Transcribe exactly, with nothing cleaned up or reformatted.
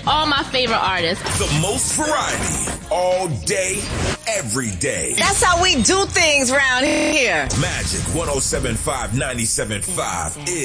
all my favorite artists. The most variety, all day, every day. That's how we do things around here. Magic one oh seven point five, ninety-seven point five is